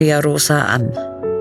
Maria Rosa an.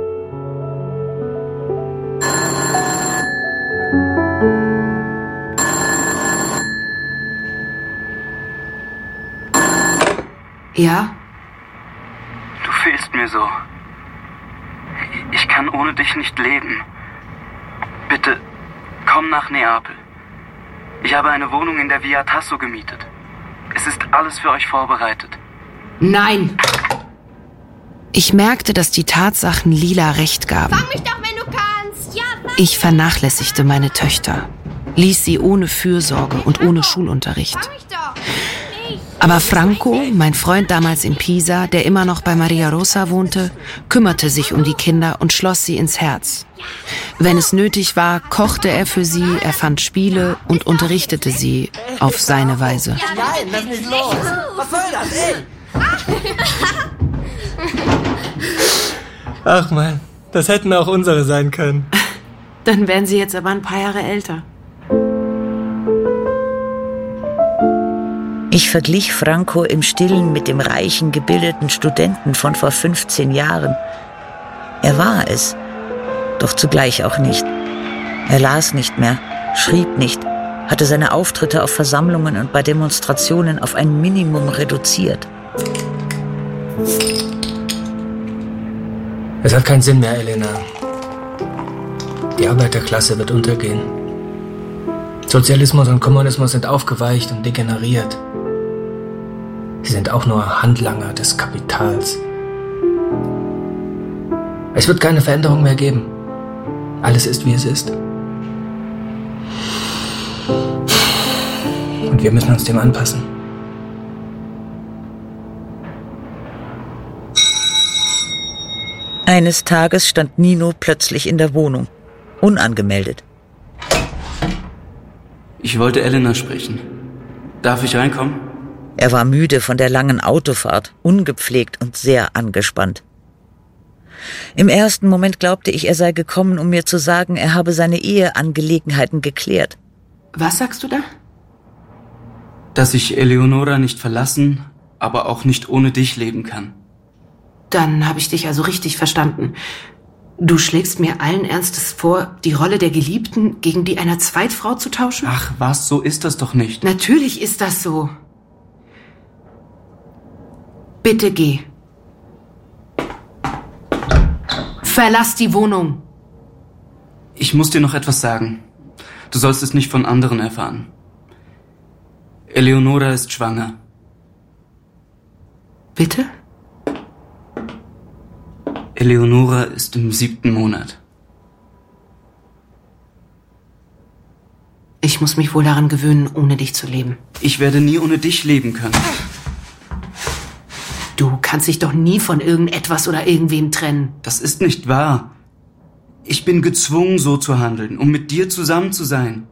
Ja? Du fehlst mir so. Ich kann ohne dich nicht leben. Bitte, komm nach Neapel. Ich habe eine Wohnung in der Via Tasso gemietet. Es ist alles für euch vorbereitet. Nein! Ich merkte, dass die Tatsachen Lila recht gaben. Fang mich doch, wenn du kannst! Ja, fang Ich vernachlässigte meine Töchter, ließ sie ohne Fürsorge und ohne Schulunterricht. mich doch! Aber Franco, mein Freund damals in Pisa, der immer noch bei Maria Rosa wohnte, kümmerte sich um die Kinder und schloss sie ins Herz. Wenn es nötig war, kochte er für sie, erfand Spiele und unterrichtete sie auf seine Weise. Nein, lass mich los! Was soll das, ey? Ach man, das hätten auch unsere sein können. Dann wären sie jetzt aber ein paar Jahre älter. Ich verglich Franco im Stillen mit dem reichen, gebildeten Studenten von vor 15 Jahren. Er war es, doch zugleich auch nicht. Er las nicht mehr, schrieb nicht, hatte seine Auftritte auf Versammlungen und bei Demonstrationen auf ein Minimum reduziert. Es hat keinen Sinn mehr, Elena. Die Arbeiterklasse wird untergehen. Sozialismus und Kommunismus sind aufgeweicht und degeneriert. Sie sind auch nur Handlanger des Kapitals. Es wird keine Veränderung mehr geben. Alles ist, wie es ist. Und wir müssen uns dem anpassen. Eines Tages stand Nino plötzlich in der Wohnung, unangemeldet. Ich wollte Elena sprechen. Darf ich reinkommen? Er war müde von der langen Autofahrt, ungepflegt und sehr angespannt. Im ersten Moment glaubte ich, er sei gekommen, um mir zu sagen, er habe seine Eheangelegenheiten geklärt. Was sagst du da? Dass ich Eleonora nicht verlassen, aber auch nicht ohne dich leben kann. Dann habe ich dich also richtig verstanden. Du schlägst mir allen Ernstes vor, die Rolle der Geliebten gegen die einer Zweitfrau zu tauschen? Ach was, so ist das doch nicht. Natürlich ist das so. Bitte geh. Verlass die Wohnung. Ich muss dir noch etwas sagen. Du sollst es nicht von anderen erfahren. Eleonora ist schwanger. Bitte? Eleonora ist im 7. Monat. Ich muss mich wohl daran gewöhnen, ohne dich zu leben. Ich werde nie ohne dich leben können. Du kannst dich doch nie von irgendetwas oder irgendwem trennen. Das ist nicht wahr. Ich bin gezwungen, so zu handeln, um mit dir zusammen zu sein.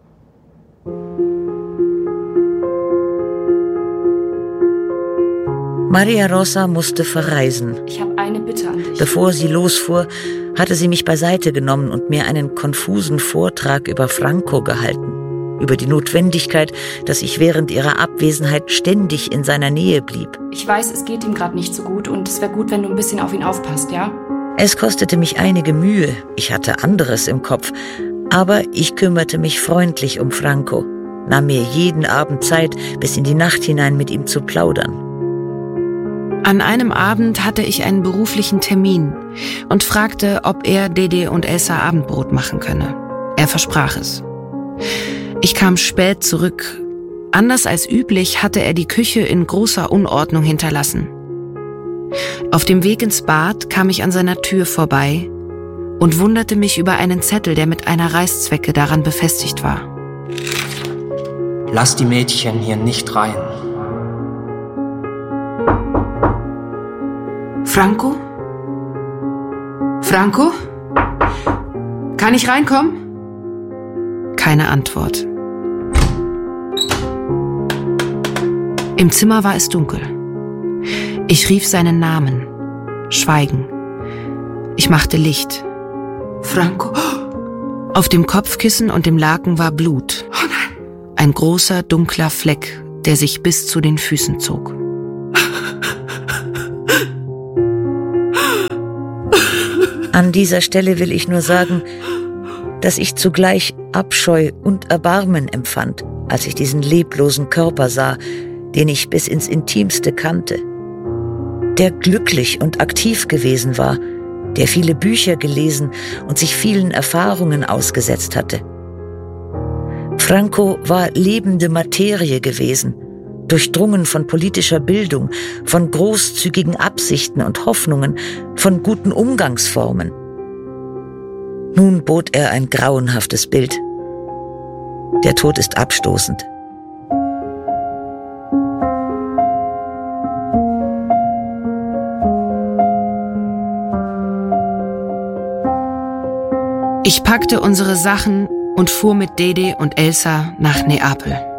Maria Rosa musste verreisen. Ich habe eine Bitte an dich. Bevor sie losfuhr, hatte sie mich beiseite genommen und mir einen konfusen Vortrag über Franco gehalten. Über die Notwendigkeit, dass ich während ihrer Abwesenheit ständig in seiner Nähe blieb. Ich weiß, es geht ihm gerade nicht so gut und es wäre gut, wenn du ein bisschen auf ihn aufpasst, ja? Es kostete mich einige Mühe, ich hatte anderes im Kopf, aber ich kümmerte mich freundlich um Franco, nahm mir jeden Abend Zeit, bis in die Nacht hinein mit ihm zu plaudern. An einem Abend hatte ich einen beruflichen Termin und fragte, ob er Dede und Elsa Abendbrot machen könne. Er versprach es. Ich kam spät zurück. Anders als üblich hatte er die Küche in großer Unordnung hinterlassen. Auf dem Weg ins Bad kam ich an seiner Tür vorbei und wunderte mich über einen Zettel, der mit einer Reißzwecke daran befestigt war. Lass die Mädchen hier nicht rein. Franco? Franco? Kann ich reinkommen? Keine Antwort. Im Zimmer war es dunkel. Ich rief seinen Namen. Schweigen. Ich machte Licht. Franco? Auf dem Kopfkissen und dem Laken war Blut. Oh nein! Ein großer, dunkler Fleck, der sich bis zu den Füßen zog. An dieser Stelle will ich nur sagen, dass ich zugleich Abscheu und Erbarmen empfand, als ich diesen leblosen Körper sah, den ich bis ins Intimste kannte, der glücklich und aktiv gewesen war, der viele Bücher gelesen und sich vielen Erfahrungen ausgesetzt hatte. Franco war lebende Materie gewesen, durchdrungen von politischer Bildung, von großzügigen Absichten und Hoffnungen, von guten Umgangsformen. Nun bot er ein grauenhaftes Bild. Der Tod ist abstoßend. Ich packte unsere Sachen und fuhr mit Dede und Elsa nach Neapel.